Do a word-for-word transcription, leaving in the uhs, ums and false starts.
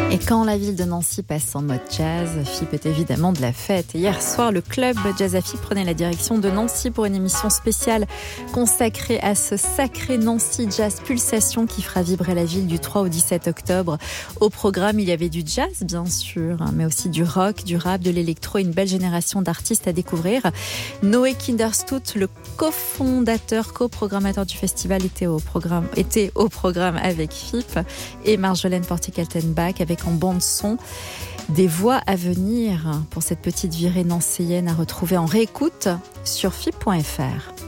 Et quand la ville de Nancy passe en mode jazz, F I P est évidemment de la fête. Et hier soir, le club Jazz à F I P prenait la direction de Nancy pour une émission spéciale consacrée à ce sacré Nancy Jazz Pulsation qui fera vibrer la ville du trois au dix-sept octobre. Au programme, il y avait du jazz, bien sûr, mais aussi du rock, du rap, de l'électro et une belle génération d'artistes à découvrir. Noé Kinderstoot, le cofondateur, coprogrammateur du festival, était au programme, était au programme avec F I P et Marjolaine Portier-Kaltenbach avec en bande son des voix à venir pour cette petite virée nancéienne à retrouver en réécoute sur F I P point F R.